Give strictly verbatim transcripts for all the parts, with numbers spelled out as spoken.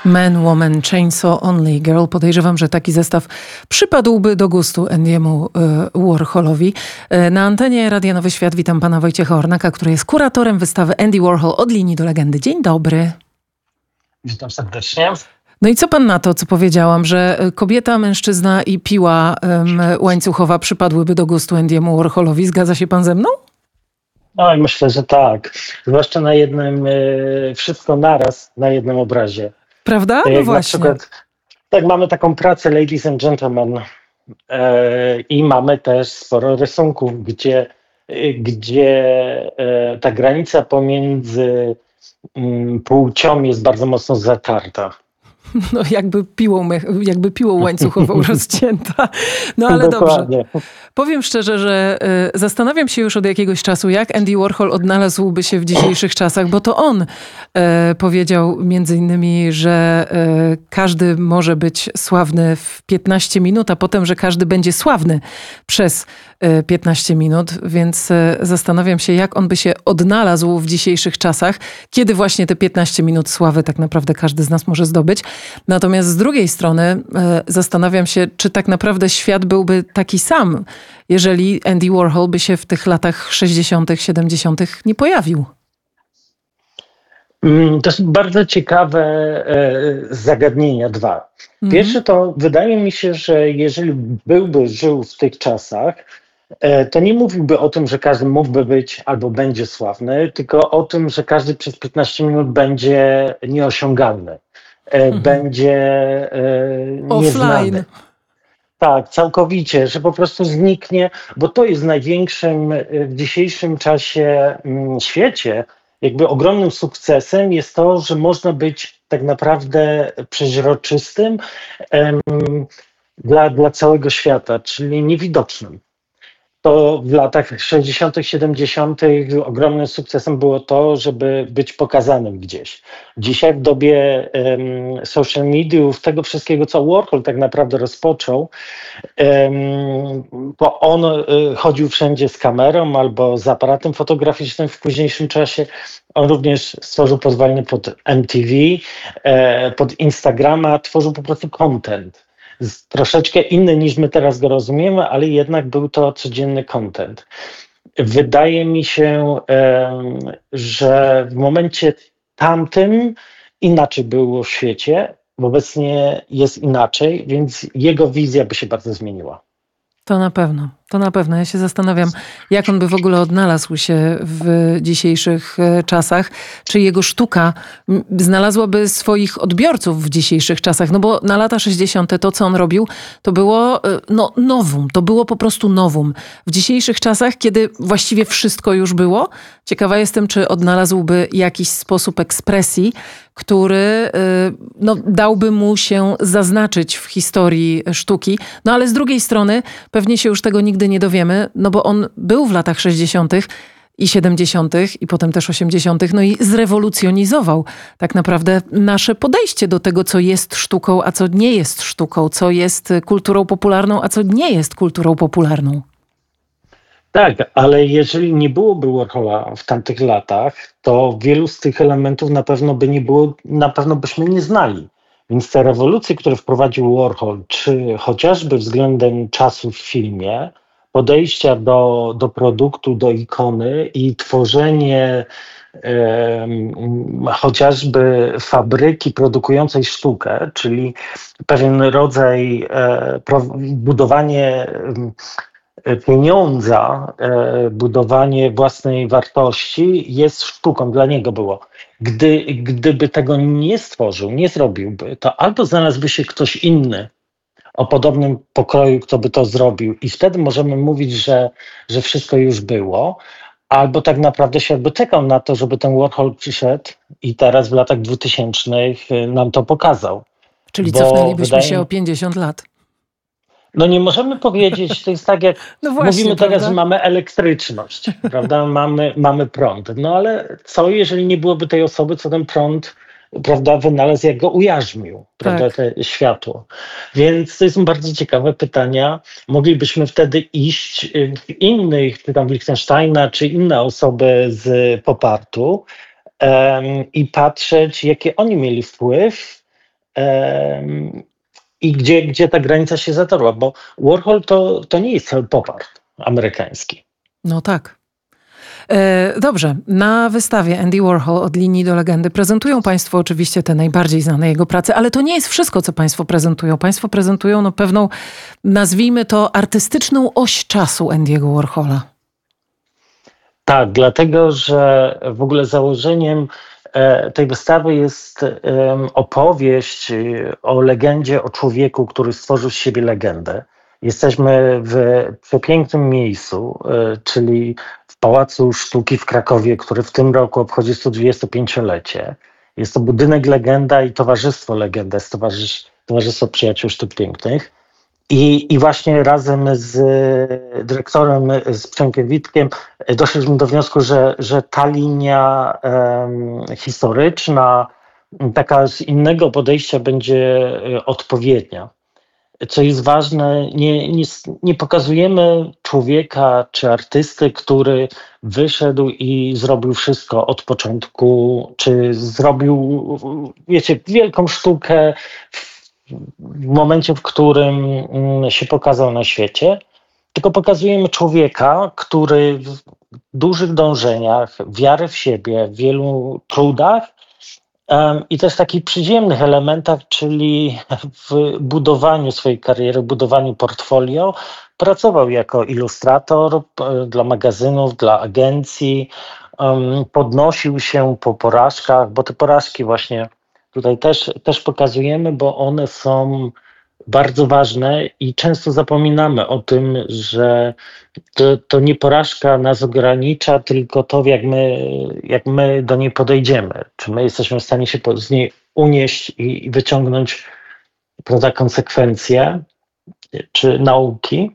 Man, Woman, Chainsaw, Only Girl. Podejrzewam, że taki zestaw przypadłby do gustu Andy'emu y, Warholowi. Y, na antenie Radia Nowy Świat witam pana Wojciecha Hornaka, który jest kuratorem wystawy Andy Warhol od linii do legendy. Dzień dobry. Witam serdecznie. No i co pan na to, co powiedziałam, że kobieta, mężczyzna i piła um, łańcuchowa przypadłyby do gustu Andy'emu Warholowi? Zgadza się pan ze mną? No i myślę, że tak. Zwłaszcza na jednym, y, wszystko naraz na jednym obrazie. Prawda? Tak No jak na właśnie. przykład, tak, mamy taką pracę Ladies and Gentlemen e, i mamy też sporo rysunków, gdzie, y, gdzie e, ta granica pomiędzy mm, płcią jest bardzo mocno zatarta. No jakby piłą, mech- jakby piłą łańcuchową rozcięta. No ale Dokładnie. dobrze. Powiem szczerze, że y, zastanawiam się już od jakiegoś czasu, jak Andy Warhol odnalazłby się w dzisiejszych czasach, bo to on y, powiedział między innymi, że y, każdy może być sławny w piętnaście minut, a potem, że każdy będzie sławny przez y, piętnaście minut, więc y, zastanawiam się, jak on by się odnalazł w dzisiejszych czasach, kiedy właśnie te piętnaście minut sławy tak naprawdę każdy z nas może zdobyć. Natomiast z drugiej strony y, zastanawiam się, czy tak naprawdę świat byłby taki sam, jeżeli Andy Warhol by się w tych latach sześćdziesiątych, siedemdziesiątych nie pojawił. To są bardzo ciekawe e, zagadnienia dwa. Pierwsze to wydaje mi się, że jeżeli byłby żył w tych czasach, e, to nie mówiłby o tym, że każdy mógłby być albo będzie sławny, tylko o tym, że każdy przez piętnaście minut będzie nieosiągalny, e, mhm. będzie e, nieznany. Offline. Tak, całkowicie, że po prostu zniknie, bo to jest największym w dzisiejszym czasie mm, świecie, jakby ogromnym sukcesem jest to, że można być tak naprawdę przeźroczystym em, dla, dla całego świata, czyli niewidocznym. To w latach sześćdziesiątych, siedemdziesiątych ogromnym sukcesem było to, żeby być pokazanym gdzieś. Dzisiaj w dobie um, social mediów, tego wszystkiego, co Warhol tak naprawdę rozpoczął, um, bo on y, chodził wszędzie z kamerą albo z aparatem fotograficznym w późniejszym czasie. On również stworzył pozwolenie pod M T V, e, pod Instagrama, tworzył po prostu content. Troszeczkę inny niż my teraz go rozumiemy, ale jednak był to codzienny content. Wydaje mi się, że w momencie tamtym inaczej było w świecie, obecnie jest inaczej, więc jego wizja by się bardzo zmieniła. To na pewno, to na pewno. Ja się zastanawiam, jak on by w ogóle odnalazł się w dzisiejszych czasach. Czy jego sztuka znalazłaby swoich odbiorców w dzisiejszych czasach? No bo na lata sześćdziesiąte to, co on robił, to było no, nowum. To było po prostu nowum. W dzisiejszych czasach, kiedy właściwie wszystko już było, ciekawa jestem, czy odnalazłby jakiś sposób ekspresji, który no, dałby mu się zaznaczyć w historii sztuki. No ale z drugiej strony pewnie się już tego nigdy nie dowiemy, no bo on był w latach sześćdziesiątych i siedemdziesiątych i potem też osiemdziesiątych, no i zrewolucjonizował tak naprawdę nasze podejście do tego, co jest sztuką, a co nie jest sztuką, co jest kulturą popularną, a co nie jest kulturą popularną. Tak, ale jeżeli nie byłoby Warhola w tamtych latach, to wielu z tych elementów na pewno by nie było, na pewno byśmy nie znali. Więc te rewolucje, które wprowadził Warhol, czy chociażby względem czasu w filmie, podejścia do, do produktu, do ikony i tworzenie e, chociażby fabryki produkującej sztukę, czyli pewien rodzaj e, pro, budowanie e, pieniądza, e, budowanie własnej wartości jest sztuką, dla niego było. Gdy, gdyby tego nie stworzył, nie zrobiłby, to albo znalazłby się ktoś inny o podobnym pokroju, kto by to zrobił i wtedy możemy mówić, że, że wszystko już było, albo tak naprawdę świat by czekał na to, żeby ten Warhol przyszedł i teraz w latach dwutysięcznych nam to pokazał. Czyli cofnęlibyśmy wydaje... się o pięćdziesiąt lat. No nie możemy powiedzieć, to jest tak jak no właśnie, mówimy prawda? teraz, że mamy elektryczność, prawda, mamy, mamy prąd. No ale co, jeżeli nie byłoby tej osoby, co ten prąd, prawda, wynalazł, jak go ujarzmił, prawda, tak. te światło. Więc to są bardzo ciekawe pytania. Moglibyśmy wtedy iść w innych, czy tam Lichtensteina, czy inne osoby z popartu um, i patrzeć, jaki oni mieli wpływ em, i gdzie, gdzie ta granica się zatarła, bo Warhol to, to nie jest cały pop art amerykański. No tak. E, dobrze, na wystawie Andy Warhol od linii do legendy prezentują Państwo oczywiście te najbardziej znane jego prace, ale to nie jest wszystko, co Państwo prezentują. Państwo prezentują no, pewną, nazwijmy to, artystyczną oś czasu Andy'ego Warhola. Tak, dlatego że w ogóle założeniem e, tej wystawy jest em, opowieść e, o legendzie, o człowieku, który stworzył z siebie legendę. Jesteśmy w przepięknym miejscu, e, czyli w Pałacu Sztuki w Krakowie, który w tym roku obchodzi sto dwudziestopięciolecie. Jest to budynek Legenda i Towarzystwo Legenda, jest towarzysz, Towarzystwo Przyjaciół Sztuk Pięknych. I, I właśnie razem z dyrektorem, z Przemkiem Witkiem, doszliśmy do wniosku, że, że ta linia em, historyczna, taka z innego podejścia będzie odpowiednia. Co jest ważne, nie, nie, nie pokazujemy człowieka czy artysty, który wyszedł i zrobił wszystko od początku, czy zrobił, wiecie, wielką sztukę w momencie, w którym się pokazał na świecie, tylko pokazujemy człowieka, który w dużych dążeniach, wiarę w siebie, w wielu trudach um, i też takich przyziemnych elementach, czyli w budowaniu swojej kariery, budowaniu portfolio, pracował jako ilustrator dla magazynów, dla agencji, um, podnosił się po porażkach, bo te porażki właśnie tutaj też, też pokazujemy, bo one są bardzo ważne i często zapominamy o tym, że to, to nie porażka nas ogranicza, tylko to, jak my, jak my do niej podejdziemy. Czy my jesteśmy w stanie się z niej unieść i, i wyciągnąć, prawda, konsekwencje czy nauki.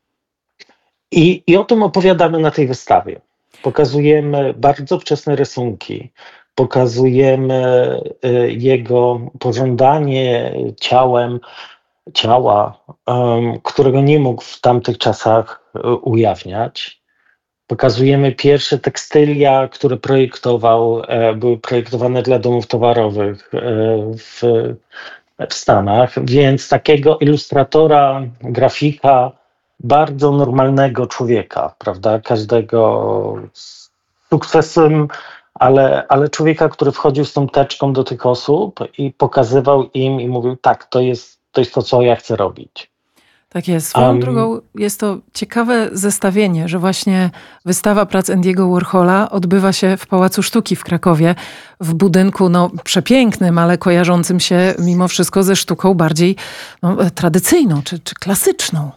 I, I o tym opowiadamy na tej wystawie. Pokazujemy bardzo wczesne rysunki, pokazujemy jego pożądanie ciałem, ciała, którego nie mógł w tamtych czasach ujawniać. Pokazujemy pierwsze tekstylia, które projektował, były projektowane dla domów towarowych w, w Stanach, więc takiego ilustratora, grafika, bardzo normalnego człowieka, prawda, każdego z sukcesem, ale, ale człowieka, który wchodził z tą teczką do tych osób i pokazywał im i mówił, tak, to jest to, jest to co ja chcę robić. Tak jest. Swoją Um, drogą jest to ciekawe zestawienie, że właśnie wystawa prac Andy'ego Warhola odbywa się w Pałacu Sztuki w Krakowie, w budynku no, przepięknym, ale kojarzącym się mimo wszystko ze sztuką bardziej no, tradycyjną czy, czy klasyczną.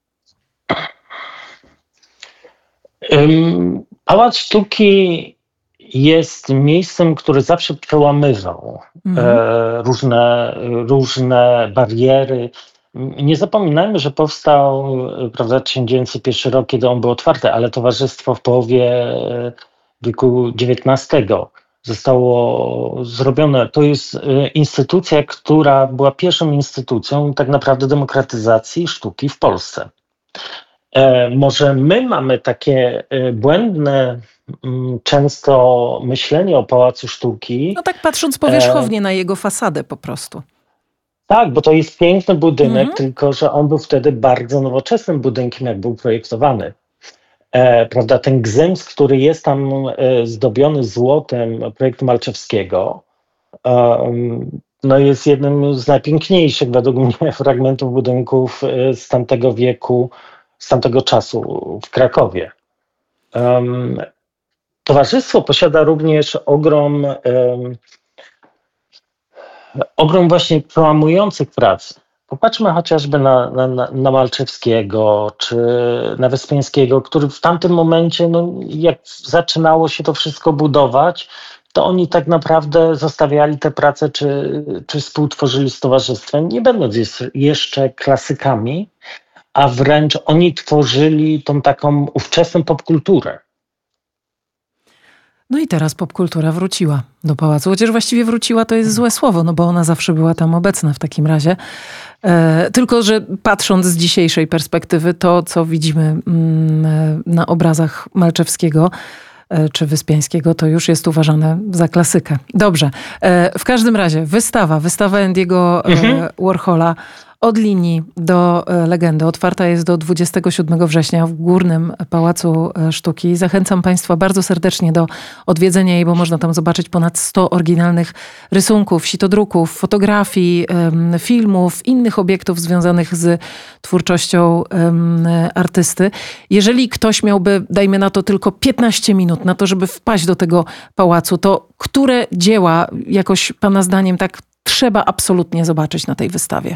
Um, Pałac Sztuki jest miejscem, które zawsze przełamywał mm. e, różne, różne bariery. Nie zapominajmy, że powstał, prawda, tysiąc dziewięćset pierwszy rok, kiedy on był otwarty, ale towarzystwo w połowie wieku dziewiętnastego zostało zrobione. To jest instytucja, która była pierwszą instytucją tak naprawdę demokratyzacji sztuki w Polsce. E, może my mamy takie błędne często myślenie o Pałacu Sztuki. No tak patrząc powierzchownie e... na jego fasadę po prostu. Tak, bo to jest piękny budynek, mm-hmm. tylko że on był wtedy bardzo nowoczesnym budynkiem, jak był projektowany. E, prawda, ten gzyms, który jest tam e, zdobiony złotem projektu Malczewskiego, e, no jest jednym z najpiękniejszych według mnie fragmentów budynków e, z tamtego wieku, z tamtego czasu w Krakowie. E, Towarzystwo posiada również ogrom, e, ogrom właśnie przełamujących prac. Popatrzmy chociażby na, na, na Malczewskiego czy na Wyspiańskiego, który w tamtym momencie, no, jak zaczynało się to wszystko budować, to oni tak naprawdę zostawiali te prace czy, czy współtworzyli z towarzystwem, nie będąc jeszcze klasykami, a wręcz oni tworzyli tą taką ówczesną popkulturę. No i teraz popkultura wróciła do pałacu. Chociaż właściwie wróciła to jest złe słowo, no bo ona zawsze była tam obecna w takim razie. E, tylko, że patrząc z dzisiejszej perspektywy, to co widzimy mm, na obrazach Malczewskiego, czy Wyspiańskiego, to już jest uważane za klasykę. Dobrze. W każdym razie wystawa, wystawa Andy'ego mhm. Warhola od linii do legendy. Otwarta jest do dwudziestego siódmego września w Górnym Pałacu Sztuki. Zachęcam Państwa bardzo serdecznie do odwiedzenia jej, bo można tam zobaczyć ponad sto oryginalnych rysunków, sitodruków, fotografii, filmów, innych obiektów związanych z twórczością artysty. Jeżeli ktoś miałby, dajmy na to tylko piętnaście minut na to, żeby wpaść do tego pałacu, to które dzieła jakoś Pana zdaniem tak trzeba absolutnie zobaczyć na tej wystawie?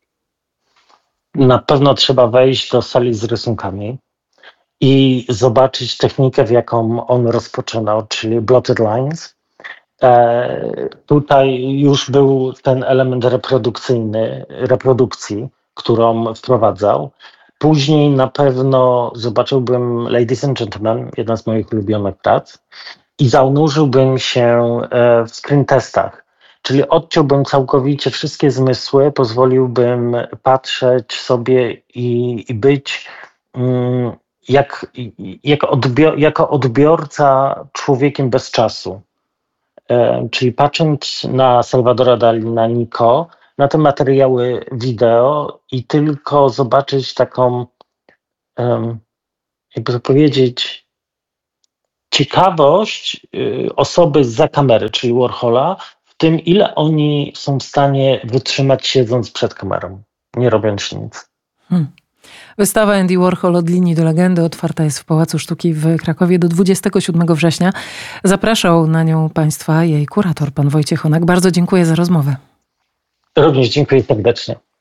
Na pewno trzeba wejść do sali z rysunkami i zobaczyć technikę, w jaką on rozpoczynał, czyli blotted lines. E, tutaj już był ten element reprodukcyjny, reprodukcji, którą wprowadzał. Później na pewno zobaczyłbym Ladies and Gentlemen, jedna z moich ulubionych prac, i zanurzyłbym się w screen testach. Czyli odciąłbym całkowicie wszystkie zmysły, pozwoliłbym patrzeć sobie i, i być mm, jak, jak odbior, jako odbiorca człowiekiem bez czasu. E, czyli patrząc na Salvadora Dali, na Nico, na te materiały wideo i tylko zobaczyć taką, um, jakby to powiedzieć, ciekawość y, osoby zza kamery, czyli Warhola, tym, ile oni są w stanie wytrzymać siedząc przed kamerą, nie robiąc nic. Hmm. Wystawa Andy Warhol od linii do legendy otwarta jest w Pałacu Sztuki w Krakowie do dwudziestego siódmego września. Zapraszał na nią Państwa jej kurator, pan Wojciech Honak. Bardzo dziękuję za rozmowę. Również dziękuję serdecznie.